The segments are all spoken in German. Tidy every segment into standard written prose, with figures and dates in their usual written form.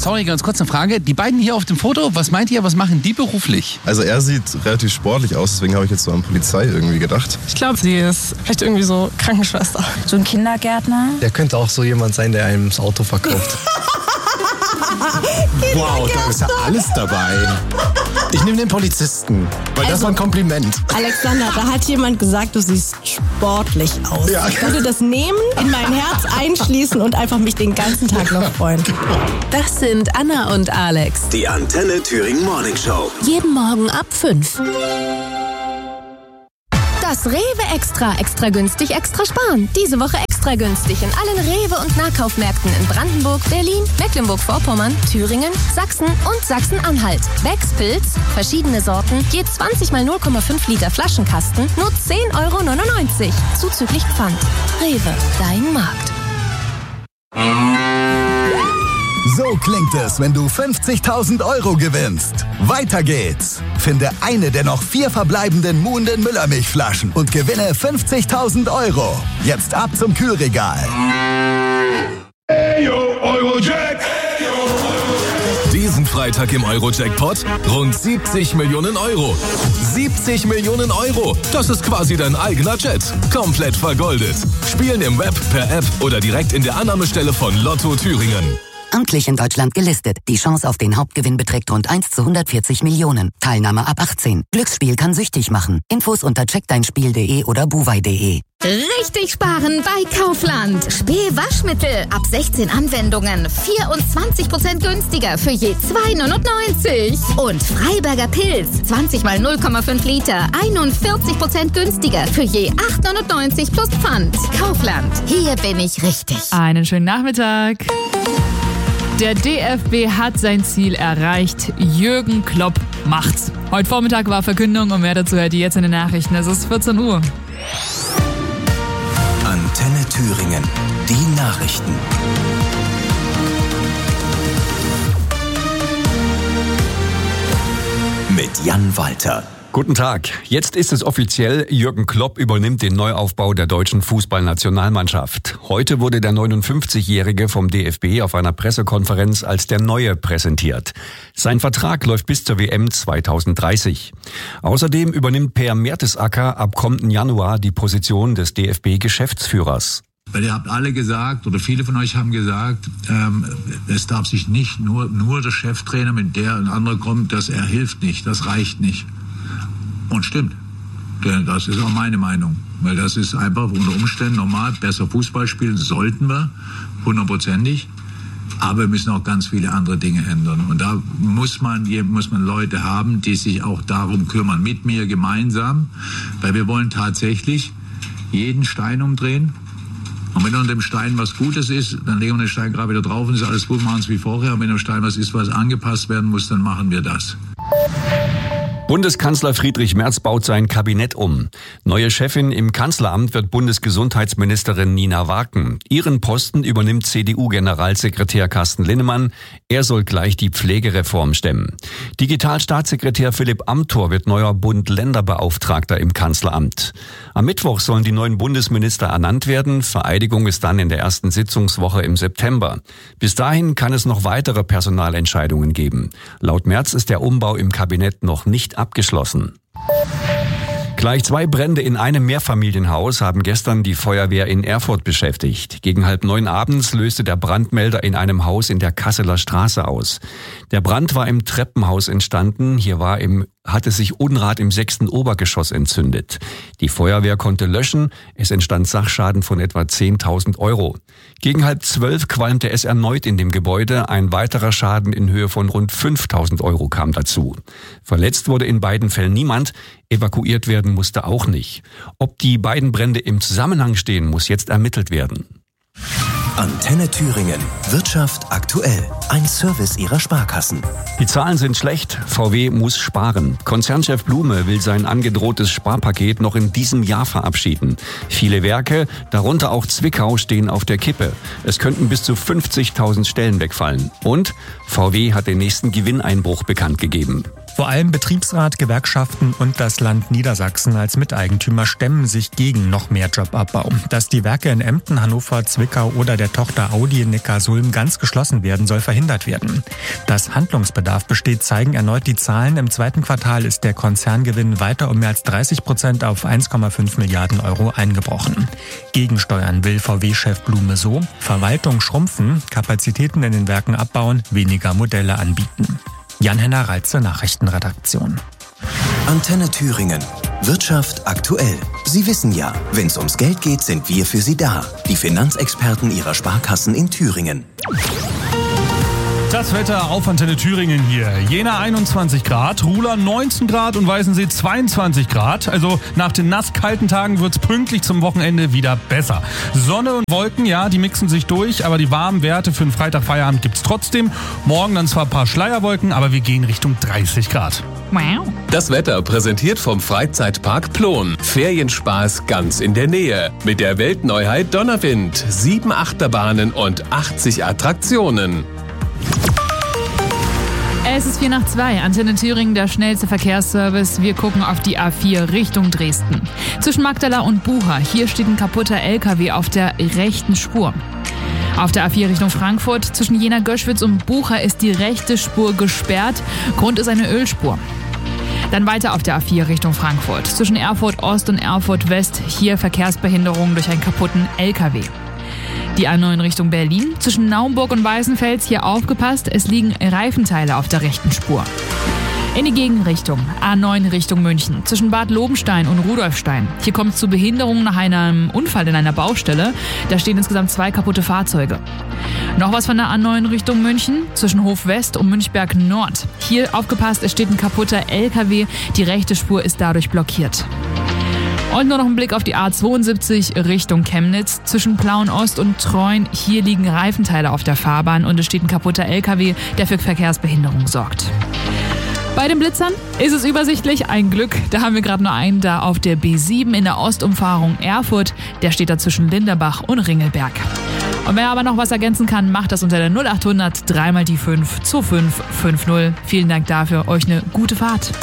Sorry, ganz kurz eine Frage. Die beiden hier auf dem Foto, was meint ihr, was machen die beruflich? Also er sieht relativ sportlich aus, deswegen habe ich jetzt so an Polizei irgendwie gedacht. Ich glaube, sie ist vielleicht irgendwie so Krankenschwester. So ein Kindergärtner. Der könnte auch so jemand sein, der einem das Auto verkauft. Wow, da ist ja alles dabei. Ich nehme den Polizisten, weil das war ein Kompliment. Alexander, da hat jemand gesagt, du siehst sportlich aus. Ja. Ich würde das nehmen, in mein Herz einschließen und einfach mich den ganzen Tag noch freuen. Das sind Anna und Alex. Die Antenne Thüringen Morning Show. Jeden Morgen ab 5. Das Rewe extra günstig, extra sparen. Diese Woche extra günstig in allen Rewe- und Nahkaufmärkten in Brandenburg, Berlin, Mecklenburg-Vorpommern, Thüringen, Sachsen und Sachsen-Anhalt. Becks Pilz, verschiedene Sorten, je 20 mal 0,5 Liter Flaschenkasten, nur 10,99 €. Zuzüglich Pfand. Rewe, dein Markt. So klingt es, wenn du 50.000 € gewinnst. Weiter geht's. Finde eine der noch 4 verbleibenden Muhnden Müllermilchflaschen und gewinne 50.000 €. Jetzt ab zum Kühlregal. Eyo, Eurojack! Diesen Freitag im Euro-Jackpot rund 70 Millionen €. 70 Millionen €! Das ist quasi dein eigener Jet. Komplett vergoldet. Spielen im Web, per App oder direkt in der Annahmestelle von Lotto Thüringen. Amtlich in Deutschland gelistet. Die Chance auf den Hauptgewinn beträgt rund 1 zu 140 Millionen. Teilnahme ab 18. Glücksspiel kann süchtig machen. Infos unter checkdeinspiel.de oder buwei.de. Richtig sparen bei Kaufland. Spee-Waschmittel ab 16 Anwendungen 24% günstiger für je 2,99 €. Und Freiberger Pilz 20 mal 0,5 Liter 41% günstiger für je 8,99 € plus Pfand. Kaufland. Hier bin ich richtig. Einen schönen Nachmittag. Der DFB hat sein Ziel erreicht. Jürgen Klopp macht's. Heute Vormittag war Verkündung und mehr dazu hört ihr jetzt in den Nachrichten. Es ist 14 Uhr. Antenne Thüringen. Die Nachrichten. Mit Jan Walter. Guten Tag. Jetzt ist es offiziell, Jürgen Klopp übernimmt den Neuaufbau der deutschen Fußballnationalmannschaft. Heute wurde der 59-Jährige vom DFB auf einer Pressekonferenz als der Neue präsentiert. Sein Vertrag läuft bis zur WM 2030. Außerdem übernimmt Per Mertesacker ab kommenden Januar die Position des DFB-Geschäftsführers. Weil ihr habt alle gesagt, oder viele von euch haben gesagt, es darf sich nicht nur der Cheftrainer, mit der ein anderer kommt, er hilft nicht, das reicht nicht. Und stimmt. Das ist auch meine Meinung. Weil das ist einfach unter Umständen normal. Besser Fußball spielen sollten wir, 100%. Aber wir müssen auch ganz viele andere Dinge ändern. Und da muss man Leute haben, die sich auch darum kümmern. Mit mir gemeinsam. Weil wir wollen tatsächlich jeden Stein umdrehen. Und wenn unter dem Stein was Gutes ist, dann legen wir den Stein gerade wieder drauf und ist alles gut, machen es wie vorher. Und wenn im Stein was ist, was angepasst werden muss, dann machen wir das. Bundeskanzler Friedrich Merz baut sein Kabinett um. Neue Chefin im Kanzleramt wird Bundesgesundheitsministerin Nina Warken. Ihren Posten übernimmt CDU-Generalsekretär Carsten Linnemann. Er soll gleich die Pflegereform stemmen. Digitalstaatssekretär Philipp Amthor wird neuer Bund-Länder-Beauftragter im Kanzleramt. Am Mittwoch sollen die neuen Bundesminister ernannt werden. Vereidigung ist dann in der ersten Sitzungswoche im September. Bis dahin kann es noch weitere Personalentscheidungen geben. Laut Merz ist der Umbau im Kabinett noch nicht abgeschlossen. Gleich 2 Brände in einem Mehrfamilienhaus haben gestern die Feuerwehr in Erfurt beschäftigt. Gegen 8:30 abends löste der Brandmelder in einem Haus in der Kasseler Straße aus. Der Brand war im Treppenhaus entstanden. Hier hatte sich Unrat im 6. Obergeschoss entzündet. Die Feuerwehr konnte löschen. Es entstand Sachschaden von etwa 10.000 €. Gegen 11:30 qualmte es erneut in dem Gebäude. Ein weiterer Schaden in Höhe von rund 5.000 € kam dazu. Verletzt wurde in beiden Fällen niemand. Evakuiert werden musste auch nicht. Ob die beiden Brände im Zusammenhang stehen, muss jetzt ermittelt werden. Antenne Thüringen. Wirtschaft aktuell. Ein Service ihrer Sparkassen. Die Zahlen sind schlecht. VW muss sparen. Konzernchef Blume will sein angedrohtes Sparpaket noch in diesem Jahr verabschieden. Viele Werke, darunter auch Zwickau, stehen auf der Kippe. Es könnten bis zu 50.000 Stellen wegfallen. Und VW hat den nächsten Gewinneinbruch bekannt gegeben. Vor allem Betriebsrat, Gewerkschaften und das Land Niedersachsen als Miteigentümer stemmen sich gegen noch mehr Jobabbau. Dass die Werke in Emden, Hannover, Zwickau oder der Tochter Audi in Neckarsulm ganz geschlossen werden, soll verhindert werden. Dass Handlungsbedarf besteht, zeigen erneut die Zahlen. Im zweiten Quartal ist der Konzerngewinn weiter um mehr als 30% auf 1,5 Milliarden Euro eingebrochen. Gegensteuern will VW-Chef Blume so: Verwaltung schrumpfen, Kapazitäten in den Werken abbauen, weniger Modelle anbieten. Jan-Henner Reitze, Nachrichtenredaktion. Antenne Thüringen. Wirtschaft aktuell. Sie wissen ja, wenn es ums Geld geht, sind wir für Sie da. Die Finanzexperten Ihrer Sparkassen in Thüringen. Das Wetter auf Antenne Thüringen hier. Jena 21 Grad, Ruhla 19 Grad und Weißensee 22 Grad. Also nach den nasskalten Tagen wird's pünktlich zum Wochenende wieder besser. Sonne und Wolken, ja, die mixen sich durch, aber die warmen Werte für den Freitagfeierabend gibt's trotzdem. Morgen dann zwar ein paar Schleierwolken, aber wir gehen Richtung 30 Grad. Das Wetter präsentiert vom Freizeitpark Plon. Ferienspaß ganz in der Nähe. Mit der Weltneuheit Donnerwind. 7 Achterbahnen und 80 Attraktionen. Es ist 1:04. Antenne Thüringen, der schnellste Verkehrsservice. Wir gucken auf die A4 Richtung Dresden. Zwischen Magdala und Bucha. Hier steht ein kaputter LKW auf der rechten Spur. Auf der A4 Richtung Frankfurt. Zwischen Jena-Göschwitz und Bucha ist die rechte Spur gesperrt. Grund ist eine Ölspur. Dann weiter auf der A4 Richtung Frankfurt. Zwischen Erfurt Ost und Erfurt West. Hier Verkehrsbehinderung durch einen kaputten LKW. Die A9 Richtung Berlin. Zwischen Naumburg und Weißenfels, hier aufgepasst, es liegen Reifenteile auf der rechten Spur. In die Gegenrichtung. A9 Richtung München. Zwischen Bad Lobenstein und Rudolfstein. Hier kommt es zu Behinderungen nach einem Unfall in einer Baustelle. Da stehen insgesamt 2 kaputte Fahrzeuge. Noch was von der A9 Richtung München. Zwischen Hof West und Münchberg Nord. Hier aufgepasst, es steht ein kaputter LKW. Die rechte Spur ist dadurch blockiert. Und nur noch ein Blick auf die A72 Richtung Chemnitz. Zwischen Plauen Ost und Treuen. Hier liegen Reifenteile auf der Fahrbahn und es steht ein kaputter LKW, der für Verkehrsbehinderung sorgt. Bei den Blitzern ist es übersichtlich, ein Glück. Da haben wir gerade nur einen da auf der B7 in der Ostumfahrung Erfurt. Der steht da zwischen Linderbach und Ringelberg. Und wer aber noch was ergänzen kann, macht das unter der 0800 3 mal die 5 2550. Vielen Dank dafür. Euch eine gute Fahrt.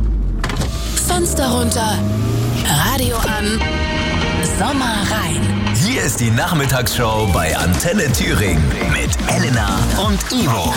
Fenster runter, Radio an, Sommer rein. Hier ist die Nachmittagsshow bei Antenne Thüringen mit Elena und Ivo.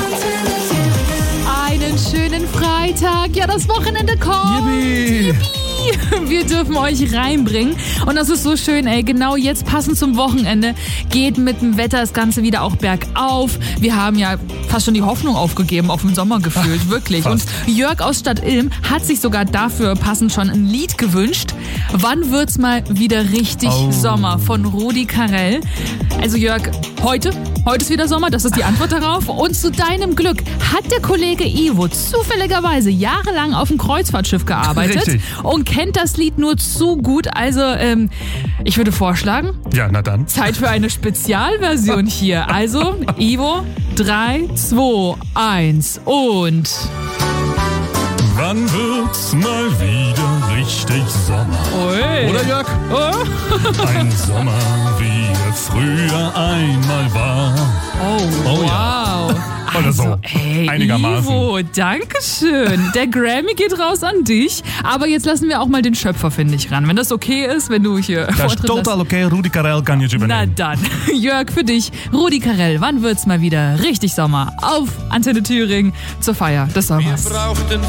Einen schönen Freitag. Ja, das Wochenende kommt. Yippie. Yippie. Wir dürfen euch reinbringen. Und das ist so schön, ey. Genau jetzt passend zum Wochenende geht mit dem Wetter das Ganze wieder auch bergauf. Wir haben ja fast schon die Hoffnung aufgegeben auf den Sommer gefühlt. Wirklich. Fast. Und Jörg aus Stadt Ilm hat sich sogar dafür passend schon ein Lied gewünscht. Wann wird's mal wieder richtig Sommer von Rudi Carrell? Also Jörg, heute ist wieder Sommer, das ist die Antwort darauf. Und zu deinem Glück hat der Kollege Ivo zufälligerweise jahrelang auf dem Kreuzfahrtschiff gearbeitet. Richtig. Und kennt das Lied nur zu gut. Also, ich würde vorschlagen, ja, na dann. Zeit für eine Spezialversion hier. Also, Ivo, 3, 2, 1 und... Wann wird's mal wieder richtig Sommer? Ui. Oder Jörg? Oh. Ein Sommer, wie er früher einmal war. Oh, wow. Ja. Oder so, Also, hey, einigermaßen. Ivo, dankeschön. Der Grammy geht raus an dich. Aber jetzt lassen wir auch mal den Schöpfer, finde ich, ran. Wenn das okay ist, wenn du hier Das ist total okay, Rudi Carrell kann jetzt übernehmen. Na dann, Jörg, für dich, Rudi Carrell, wann wird's mal wieder richtig Sommer? Auf Antenne Thüringen zur Feier des Sommers.